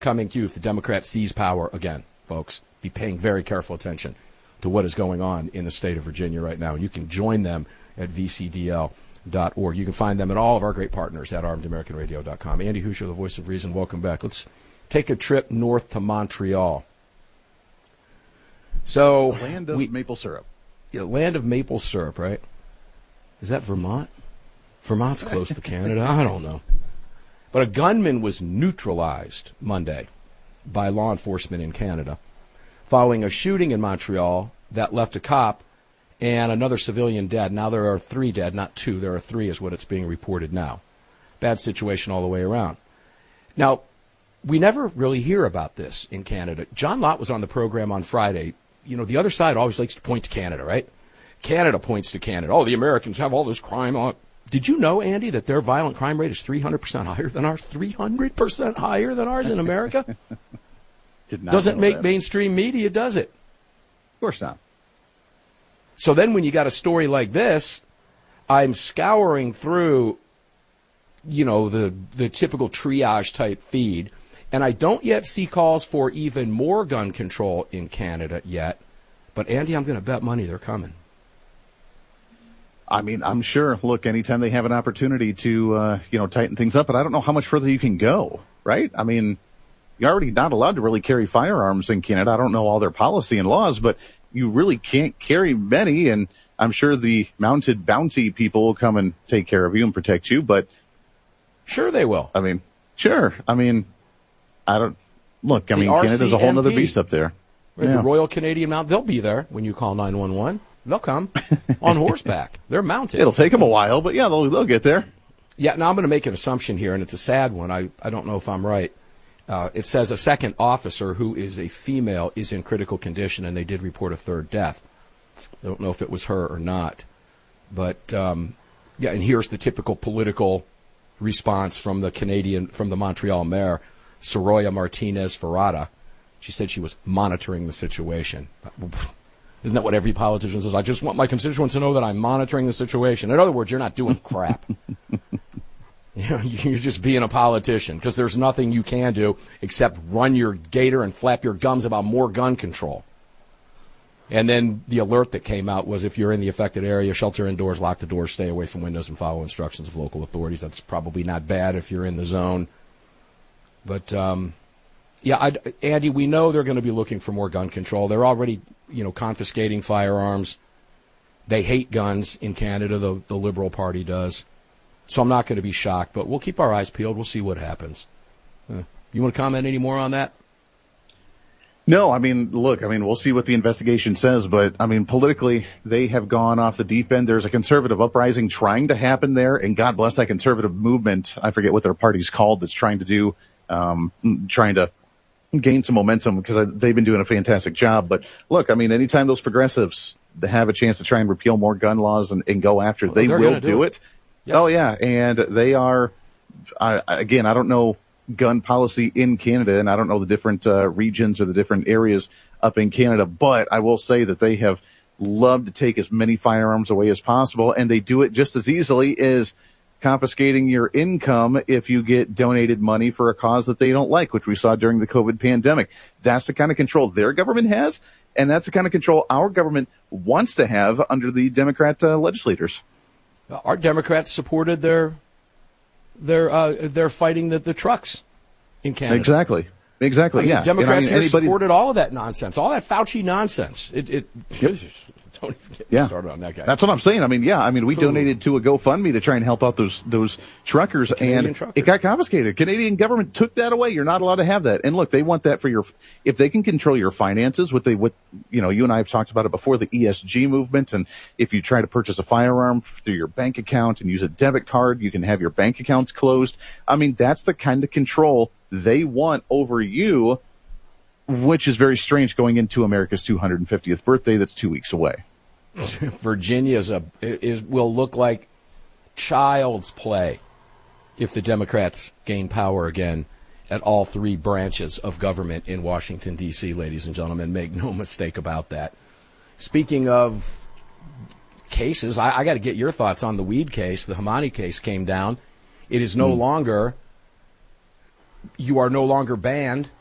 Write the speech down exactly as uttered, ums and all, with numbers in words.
coming to you if the Democrats seize power again, folks. Be paying very careful attention to what is going on in the state of Virginia right now. And you can join them at v c d l dot org. You can find them and all of our great partners at armed american radio dot com. Andy Hoosier, the voice of reason, welcome back. Let's take a trip north to Montreal. So, the land of we, maple syrup. Yeah, land of maple syrup, right? Is that Vermont? Vermont's close to Canada. I don't know. But a gunman was neutralized Monday by law enforcement in Canada following a shooting in Montreal that left a cop and another civilian dead. Now there are three dead, not two. There are three is what it's being reported now. Bad situation all the way around. Now, we never really hear about this in Canada. John Lott was on the program on Friday. You know, the other side always likes to point to Canada, right? Canada points to Canada. Oh, the Americans have all this crime on. Did you know, Andy, that their violent crime rate is three hundred percent higher than ours? three hundred percent higher than ours in America? Did not Doesn't make that. mainstream media, does it? Of course not. So then when you got a story like this, I'm scouring through, you know, the, the typical triage type feed, and I don't yet see calls for even more gun control in Canada yet. But, Andy, I'm going to bet money they're coming. I mean, I'm sure, look, anytime they have an opportunity to, uh, you know, tighten things up, but I don't know how much further you can go, right? I mean, you're already not allowed to really carry firearms in Canada. I don't know all their policy and laws, but you really can't carry many, and I'm sure the mounted bounty people will come and take care of you and protect you, but... Sure they will. I mean, sure. I mean, I don't... Look, I the mean, R C M P, Canada's a whole other beast up there. Yeah. The Royal Canadian Mount, they'll be there when you call nine one one. They'll come on horseback. They're mounted. It'll take them a while, but yeah, they'll they'll get there. Yeah, now I'm going to make an assumption here, and it's a sad one. I, I don't know if I'm right. Uh, it says a second officer who is a female is in critical condition, and they did report a third death. I don't know if it was her or not. But, um, yeah, and here's the typical political response from the Canadian, from the Montreal mayor, Soraya Martinez Ferrada. She said she was monitoring the situation. Isn't that what every politician says? I just want my constituents to know that I'm monitoring the situation. In other words, you're not doing crap. You know, you're just being a politician because there's nothing you can do except run your gator and flap your gums about more gun control. And then the alert that came out was if you're in the affected area, shelter indoors, lock the doors, stay away from windows, and follow instructions of local authorities. That's probably not bad if you're in the zone. But, um, yeah, I'd, Andy, we know they're going to be looking for more gun control. They're already, you know, confiscating firearms. They hate guns in Canada, the, the Liberal Party does. So I'm not going to be shocked, but we'll keep our eyes peeled. We'll see what happens. Uh, you want to comment any more on that? No, I mean, look, I mean, we'll see what the investigation says, but, I mean, politically, they have gone off the deep end. There's a conservative uprising trying to happen there, and God bless that conservative movement. I forget what their party's called that's trying to do, um, trying to gain some momentum because they've been doing a fantastic job. But, look, I mean, anytime those progressives have a chance to try and repeal more gun laws and, and go after it, well, they will do, do it. it. Yes. Oh, yeah, and they are, I, again, I don't know gun policy in Canada, and I don't know the different uh, regions or the different areas up in Canada, but I will say that they have loved to take as many firearms away as possible, and they do it just as easily as confiscating your income if you get donated money for a cause that they don't like, which we saw during the COVID pandemic. That's the kind of control their government has, and that's the kind of control our government wants to have under the Democrat uh, legislators. Our Democrats supported their their uh, their fighting the, the trucks in Canada. Exactly. Exactly. I mean, yeah. Democrats and I mean, here anybody... supported all of that nonsense, all that Fauci nonsense. It, it yep. Don't even get yeah. started on that guy. That's what I'm saying. I mean, yeah. I mean, we Ooh. donated to a GoFundMe to try and help out those those truckers, Canadian and truckers. It got confiscated. Canadian government took that away. You're not allowed to have that. And look, they want that for your. If they can control your finances, what they what you know, you and I have talked about it before, the E S G movement, and if you try to purchase a firearm through your bank account and use a debit card, you can have your bank accounts closed. I mean, that's the kind of control they want over you, which is very strange going into America's two hundred fiftieth birthday. That's two weeks away. Virginia is a is will look like child's play if the Democrats gain power again at all three branches of government in Washington, D C, ladies and gentlemen. Make no mistake about that. Speaking of cases, I, I got to get your thoughts on the weed case. The Hamani case came down. It is no mm. longer you are no longer banned